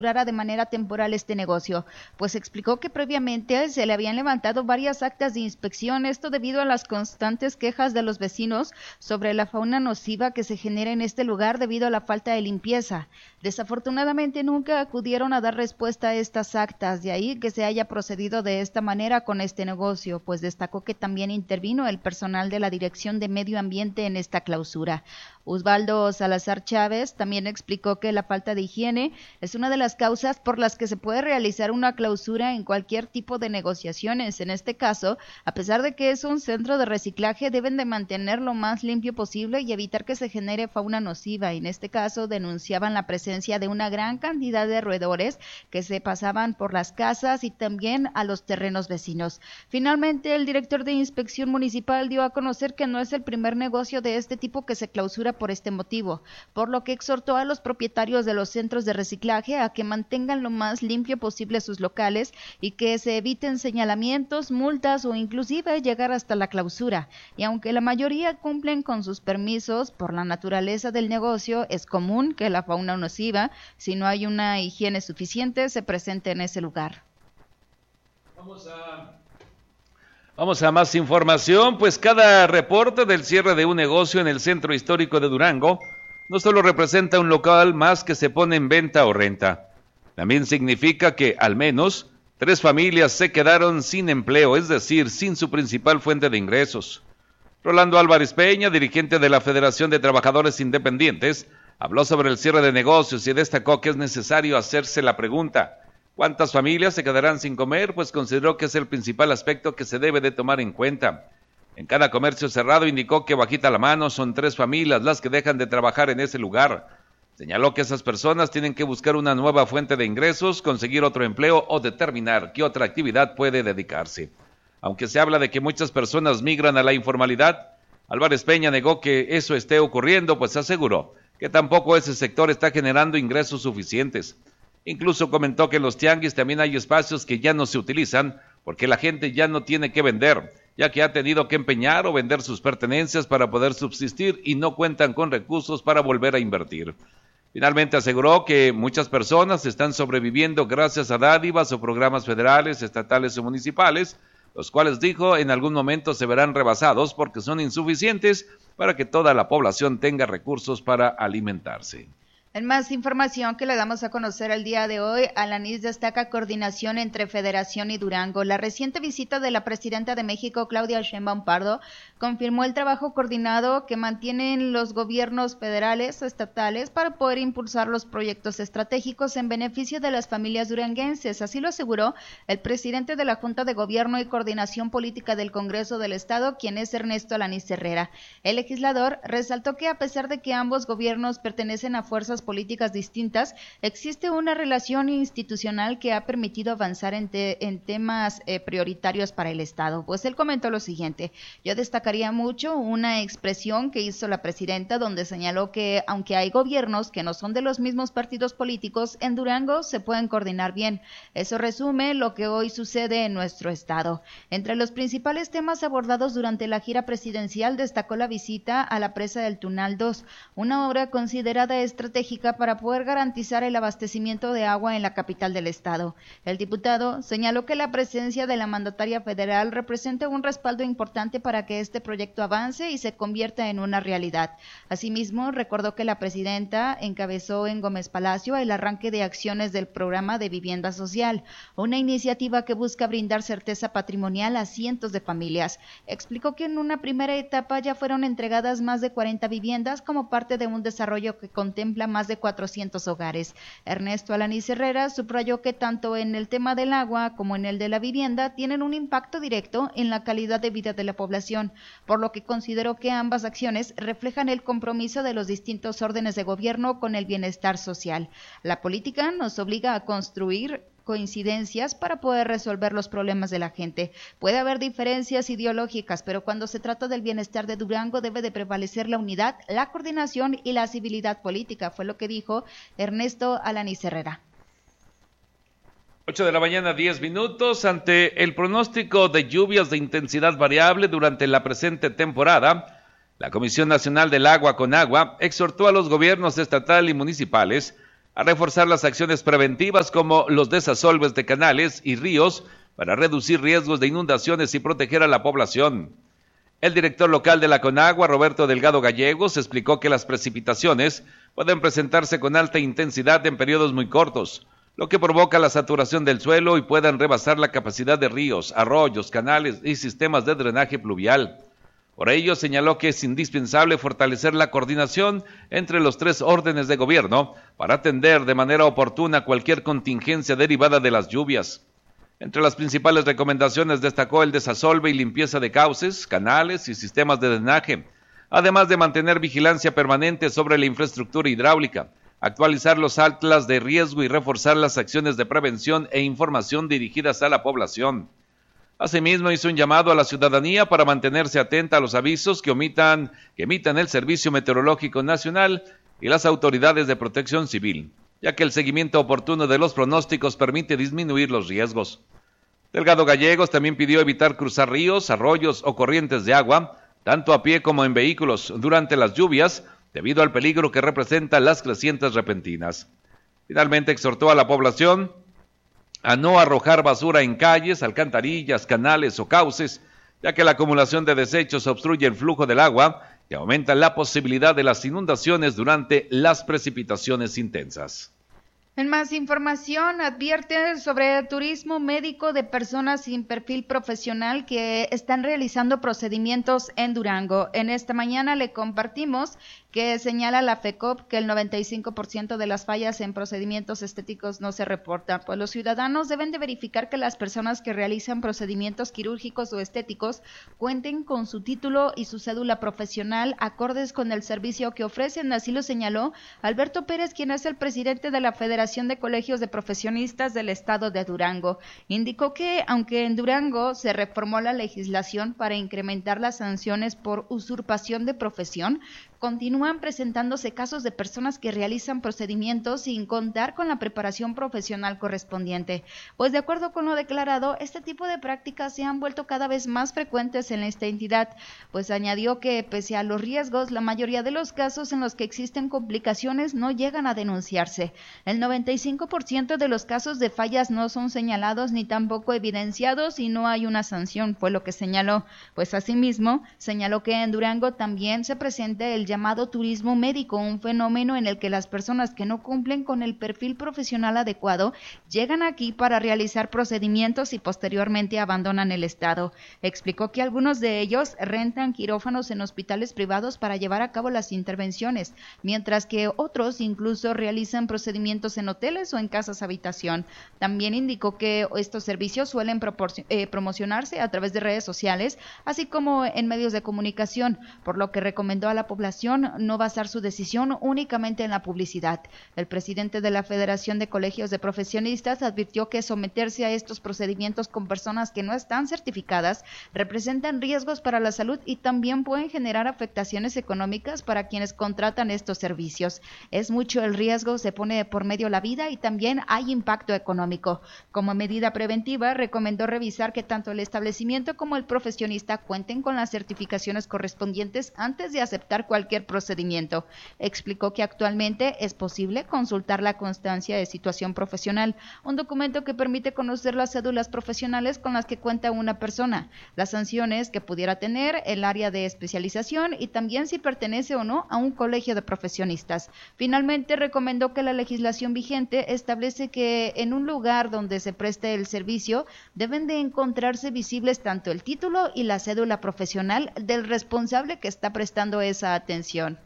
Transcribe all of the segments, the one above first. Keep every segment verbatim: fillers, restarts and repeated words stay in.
de manera temporal este negocio, pues explicó que previamente se le habían levantado varias actas de inspección, esto debido a las constantes quejas de los vecinos sobre la fauna nociva que se genera en este lugar debido a la falta de limpieza. Desafortunadamente nunca acudieron a dar respuesta a estas actas, de ahí que se haya procedido de esta manera con este negocio, pues destacó que también intervino el personal de la Dirección de Medio Ambiente en esta clausura. Osvaldo Salazar Chávez también explicó que la falta de higiene es una de las causas por las que se puede realizar una clausura en cualquier tipo de negociaciones. En este caso, a pesar de que es un centro de reciclaje, deben de mantener lo más limpio posible y evitar que se genere fauna nociva. En este caso, denunciaban la presencia de una gran cantidad de roedores que se pasaban por las casas y también a los terrenos vecinos. Finalmente, el director de Inspección Municipal dio a conocer que no es el primer negocio de este tipo que se clausura por este motivo, por lo que exhortó a los propietarios de los centros de reciclaje a que mantengan lo más limpio posible sus locales y que se eviten señalamientos, multas o inclusive llegar hasta la clausura. Y aunque la mayoría cumplen con sus permisos, por la naturaleza del negocio es común que la fauna nociva, si no hay una higiene suficiente, se presente en ese lugar. Vamos a Vamos a más información, pues cada reporte del cierre de un negocio en el centro histórico de Durango no solo representa un local más que se pone en venta o renta, también significa que al menos tres familias se quedaron sin empleo, es decir, sin su principal fuente de ingresos. Rolando Álvarez Peña, dirigente de la Federación de Trabajadores Independientes, habló sobre el cierre de negocios y destacó que es necesario hacerse la pregunta: ¿cuántas familias se quedarán sin comer? Pues consideró que es el principal aspecto que se debe de tomar en cuenta. En cada comercio cerrado indicó que bajita la mano son tres familias las que dejan de trabajar en ese lugar. Señaló que esas personas tienen que buscar una nueva fuente de ingresos, conseguir otro empleo o determinar qué otra actividad puede dedicarse. Aunque se habla de que muchas personas migran a la informalidad, Álvarez Peña negó que eso esté ocurriendo, pues aseguró que tampoco ese sector está generando ingresos suficientes. Incluso comentó que en los tianguis también hay espacios que ya no se utilizan porque la gente ya no tiene que vender, ya que ha tenido que empeñar o vender sus pertenencias para poder subsistir y no cuentan con recursos para volver a invertir. Finalmente aseguró que muchas personas están sobreviviendo gracias a dádivas o programas federales, estatales o municipales, los cuales, dijo, en algún momento se verán rebasados porque son insuficientes para que toda la población tenga recursos para alimentarse. En más información que le damos a conocer el día de hoy, Alanís destaca coordinación entre Federación y Durango. La reciente visita de la presidenta de México, Claudia Sheinbaum Pardo, confirmó el trabajo coordinado que mantienen los gobiernos federales o estatales para poder impulsar los proyectos estratégicos en beneficio de las familias duranguenses. Así lo aseguró el presidente de la Junta de Gobierno y Coordinación Política del Congreso del Estado, quien es Ernesto Alanís Herrera. El legislador resaltó que a pesar de que ambos gobiernos pertenecen a fuerzas políticas distintas, existe una relación institucional que ha permitido avanzar en, te, en temas eh, prioritarios para el Estado. Pues él comentó lo siguiente: yo destacaría mucho una expresión que hizo la presidenta donde señaló que aunque hay gobiernos que no son de los mismos partidos políticos, en Durango se pueden coordinar bien. Eso resume lo que hoy sucede en nuestro Estado. Entre los principales temas abordados durante la gira presidencial destacó la visita a la presa del Tunal dos, una obra considerada estratégica para poder garantizar el abastecimiento de agua en la capital del estado. El diputado señaló que la presencia de la mandataria federal representa un respaldo importante para que este proyecto avance y se convierta en una realidad. Asimismo, recordó que la presidenta encabezó en Gómez Palacio el arranque de acciones del programa de vivienda social, una iniciativa que busca brindar certeza patrimonial a cientos de familias. Explicó que en una primera etapa ya fueron entregadas más de cuarenta viviendas como parte de un desarrollo que contempla más de cuatrocientos hogares. Ernesto Alanís Herrera subrayó que tanto en el tema del agua como en el de la vivienda tienen un impacto directo en la calidad de vida de la población, por lo que consideró que ambas acciones reflejan el compromiso de los distintos órdenes de gobierno con el bienestar social. La política nos obliga a construir coincidencias para poder resolver los problemas de la gente. Puede haber diferencias ideológicas, pero cuando se trata del bienestar de Durango debe de prevalecer la unidad, la coordinación y la civilidad política, fue lo que dijo Ernesto Alanís Herrera. ocho de la mañana, diez minutos. Ante el pronóstico de lluvias de intensidad variable durante la presente temporada, la Comisión Nacional del Agua, CONAGUA, exhortó a los gobiernos estatal y municipales a reforzar las acciones preventivas como los desasolves de canales y ríos para reducir riesgos de inundaciones y proteger a la población. El director local de la Conagua, Roberto Delgado Gallegos, explicó que las precipitaciones pueden presentarse con alta intensidad en periodos muy cortos, lo que provoca la saturación del suelo y puedan rebasar la capacidad de ríos, arroyos, canales y sistemas de drenaje pluvial. Por ello, señaló que es indispensable fortalecer la coordinación entre los tres órdenes de gobierno para atender de manera oportuna cualquier contingencia derivada de las lluvias. Entre las principales recomendaciones destacó el desasolve y limpieza de cauces, canales y sistemas de drenaje, además de mantener vigilancia permanente sobre la infraestructura hidráulica, actualizar los atlas de riesgo y reforzar las acciones de prevención e información dirigidas a la población. Asimismo, hizo un llamado a la ciudadanía para mantenerse atenta a los avisos que, omitan, que emitan el Servicio Meteorológico Nacional y las autoridades de protección civil, ya que el seguimiento oportuno de los pronósticos permite disminuir los riesgos. Delgado Gallegos también pidió evitar cruzar ríos, arroyos o corrientes de agua, tanto a pie como en vehículos, durante las lluvias, debido al peligro que representan las crecientes repentinas. Finalmente exhortó a la población a no arrojar basura en calles, alcantarillas, canales o cauces, ya que la acumulación de desechos obstruye el flujo del agua y aumenta la posibilidad de las inundaciones durante las precipitaciones intensas. En más información, advierte sobre turismo médico de personas sin perfil profesional que están realizando procedimientos en Durango. En esta mañana le compartimos que señala la FECOP que el noventa y cinco por ciento de las fallas en procedimientos estéticos no se reportan, pues los ciudadanos deben de verificar que las personas que realizan procedimientos quirúrgicos o estéticos cuenten con su título y su cédula profesional acordes con el servicio que ofrecen, así lo señaló Alberto Pérez, quien es el presidente de la Federación de Colegios de Profesionistas del Estado de Durango. Indicó que, aunque en Durango se reformó la legislación para incrementar las sanciones por usurpación de profesión, continúan presentándose casos de personas que realizan procedimientos sin contar con la preparación profesional correspondiente. Pues de acuerdo con lo declarado, este tipo de prácticas se han vuelto cada vez más frecuentes en esta entidad, pues añadió que pese a los riesgos, la mayoría de los casos en los que existen complicaciones no llegan a denunciarse. El noventa y cinco por ciento de los casos de fallas no son señalados ni tampoco evidenciados y no hay una sanción, fue lo que señaló. Pues asimismo, señaló que en Durango también se presenta el llamado turismo médico, un fenómeno en el que las personas que no cumplen con el perfil profesional adecuado llegan aquí para realizar procedimientos y posteriormente abandonan el estado. Explicó que algunos de ellos rentan quirófanos en hospitales privados para llevar a cabo las intervenciones, mientras que otros incluso realizan procedimientos en hoteles o en casas habitación. También indicó que estos servicios suelen eh, promocionarse a través de redes sociales, así como en medios de comunicación, por lo que recomendó a la población no basar su decisión únicamente en la publicidad. El presidente de la Federación de Colegios de Profesionistas advirtió que someterse a estos procedimientos con personas que no están certificadas representan riesgos para la salud y también pueden generar afectaciones económicas para quienes contratan estos servicios. Es mucho el riesgo, se pone de por medio la vida y también hay impacto económico. Como medida preventiva, recomendó revisar que tanto el establecimiento como el profesionista cuenten con las certificaciones correspondientes antes de aceptar cualquier procedimiento. Explicó que actualmente es posible consultar la constancia de situación profesional, un documento que permite conocer las cédulas profesionales con las que cuenta una persona, las sanciones que pudiera tener, el área de especialización y también si pertenece o no a un colegio de profesionistas. Finalmente, recomendó que la legislación vigente establece que en un lugar donde se preste el servicio deben de encontrarse visibles tanto el título y la cédula profesional del responsable que está prestando esa atención.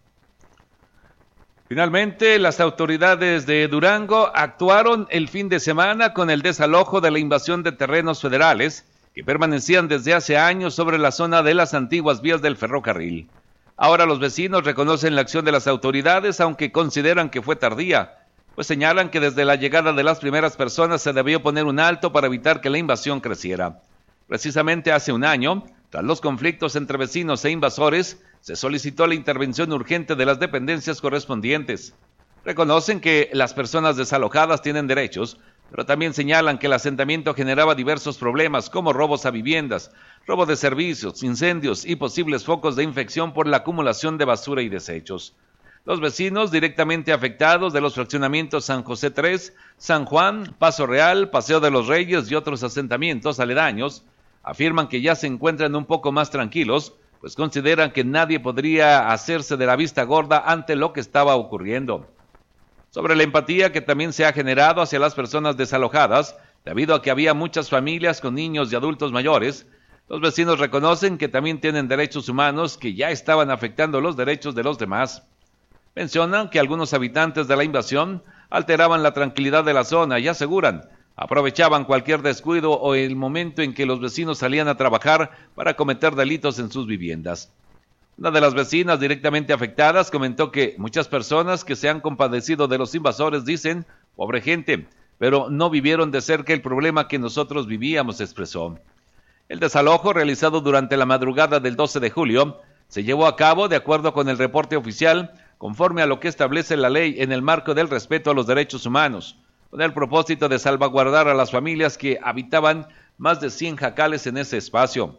Finalmente, las autoridades de Durango actuaron el fin de semana con el desalojo de la invasión de terrenos federales que permanecían desde hace años sobre la zona de las antiguas vías del ferrocarril. Ahora los vecinos reconocen la acción de las autoridades, aunque consideran que fue tardía, pues señalan que desde la llegada de las primeras personas se debió poner un alto para evitar que la invasión creciera. Precisamente hace un año, tras los conflictos entre vecinos e invasores, se solicitó la intervención urgente de las dependencias correspondientes. Reconocen que las personas desalojadas tienen derechos, pero también señalan que el asentamiento generaba diversos problemas como robos a viviendas, robo de servicios, incendios y posibles focos de infección por la acumulación de basura y desechos. Los vecinos directamente afectados de los fraccionamientos San José tres, San Juan, Paso Real, Paseo de los Reyes y otros asentamientos aledaños afirman que ya se encuentran un poco más tranquilos, pues consideran que nadie podría hacerse de la vista gorda ante lo que estaba ocurriendo. Sobre la empatía que también se ha generado hacia las personas desalojadas, debido a que había muchas familias con niños y adultos mayores, los vecinos reconocen que también tienen derechos humanos que ya estaban afectando los derechos de los demás. Mencionan que algunos habitantes de la invasión alteraban la tranquilidad de la zona y aseguran, aprovechaban cualquier descuido o el momento en que los vecinos salían a trabajar para cometer delitos en sus viviendas. Una de las vecinas directamente afectadas comentó que muchas personas que se han compadecido de los invasores dicen, pobre gente, pero no vivieron de cerca el problema que nosotros vivíamos, expresó. El desalojo realizado durante la madrugada del doce de julio se llevó a cabo de acuerdo con el reporte oficial, conforme a lo que establece la ley en el marco del respeto a los derechos humanos, con el propósito de salvaguardar a las familias que habitaban más de cien jacales en ese espacio.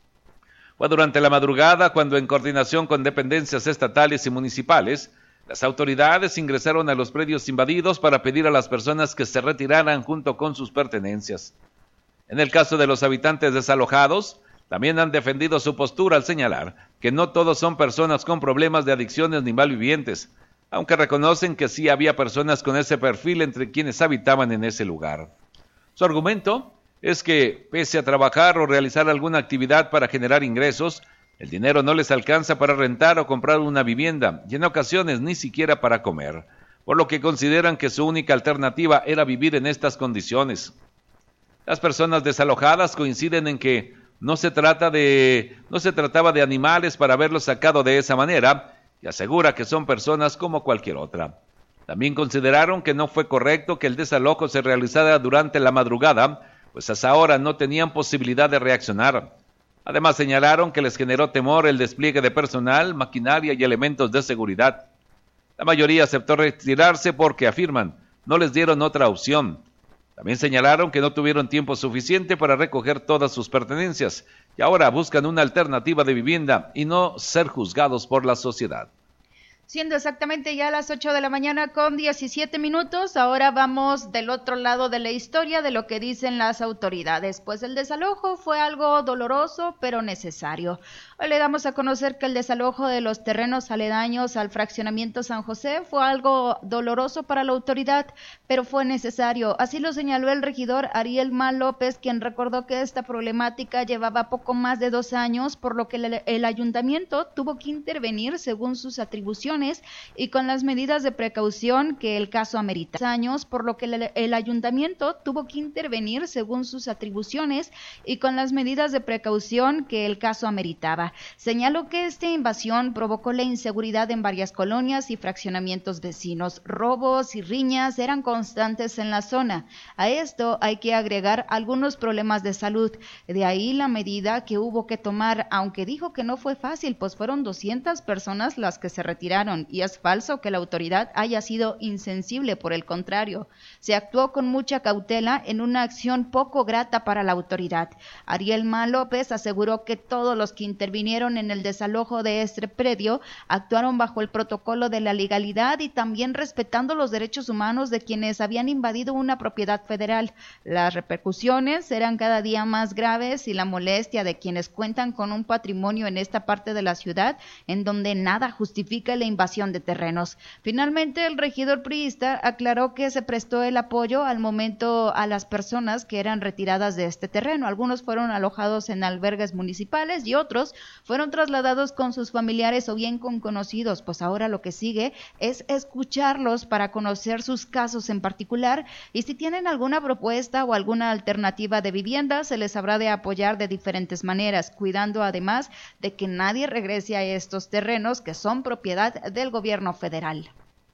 Fue durante la madrugada cuando, en coordinación con dependencias estatales y municipales, las autoridades ingresaron a los predios invadidos para pedir a las personas que se retiraran junto con sus pertenencias. En el caso de los habitantes desalojados, también han defendido su postura al señalar que no todos son personas con problemas de adicciones ni malvivientes, aunque reconocen que sí había personas con ese perfil entre quienes habitaban en ese lugar. Su argumento es que, pese a trabajar o realizar alguna actividad para generar ingresos, el dinero no les alcanza para rentar o comprar una vivienda, y en ocasiones ni siquiera para comer, por lo que consideran que su única alternativa era vivir en estas condiciones. Las personas desalojadas coinciden en que no se trata de, no se trataba de animales para haberlos sacado de esa manera, y asegura que son personas como cualquier otra. También consideraron que no fue correcto que el desalojo se realizara durante la madrugada, pues hasta ahora no tenían posibilidad de reaccionar. Además señalaron que les generó temor el despliegue de personal, maquinaria y elementos de seguridad. La mayoría aceptó retirarse porque, afirman, no les dieron otra opción. También señalaron que no tuvieron tiempo suficiente para recoger todas sus pertenencias y ahora buscan una alternativa de vivienda y no ser juzgados por la sociedad. Siendo exactamente ya las ocho de la mañana con diecisiete minutos, ahora vamos del otro lado de la historia de lo que dicen las autoridades. Pues el desalojo fue algo doloroso pero necesario. Hoy le damos a conocer que el desalojo de los terrenos aledaños al fraccionamiento San José fue algo doloroso para la autoridad, pero fue necesario. Así lo señaló el regidor Ariel Mal López, quien recordó que esta problemática llevaba poco más de dos años, por lo que el, el ayuntamiento tuvo que intervenir según sus atribuciones y con las medidas de precaución que el caso amerita. Años, por lo que el, el ayuntamiento tuvo que intervenir según sus atribuciones y con las medidas de precaución que el caso ameritaba. Señaló que esta invasión provocó la inseguridad en varias colonias y fraccionamientos vecinos. Robos y riñas eran constantes en la zona. A esto hay que agregar algunos problemas de salud. De ahí la medida que hubo que tomar, aunque dijo que no fue fácil, pues fueron doscientas personas las que se retiraron. Y es falso que la autoridad haya sido insensible, por el contrario, se actuó con mucha cautela en una acción poco grata para la autoridad. Ariel Mal López aseguró que todos los que intervinieron en el desalojo de este predio actuaron bajo el protocolo de la legalidad y también respetando los derechos humanos de quienes habían invadido una propiedad federal. Las repercusiones eran cada día más graves y la molestia de quienes cuentan con un patrimonio en esta parte de la ciudad, en donde nada justifica la invasión de terrenos. Finalmente, el regidor priista aclaró que se prestó el apoyo al momento a las personas que eran retiradas de este terreno. Algunos fueron alojados en albergues municipales y otros fueron trasladados con sus familiares o bien con conocidos. Pues ahora lo que sigue es escucharlos para conocer sus casos en particular y si tienen alguna propuesta o alguna alternativa de vivienda, se les habrá de apoyar de diferentes maneras, cuidando además de que nadie regrese a estos terrenos que son propiedad del gobierno federal.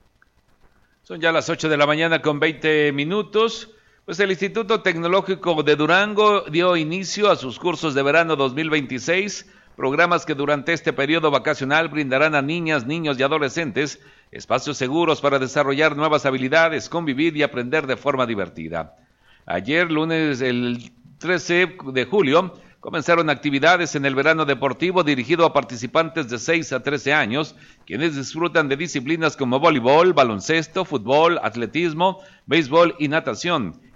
Son ya las ocho de la mañana con veinte minutos. Pues el Instituto Tecnológico de Durango dio inicio a sus cursos de verano dos mil veintiséis, programas que durante este periodo vacacional brindarán a niñas, niños y adolescentes espacios seguros para desarrollar nuevas habilidades, convivir y aprender de forma divertida. Ayer, lunes, el trece de julio, comenzaron actividades en el verano deportivo dirigido a participantes de seis a trece años, quienes disfrutan de disciplinas como voleibol, baloncesto, fútbol, atletismo, béisbol y natación.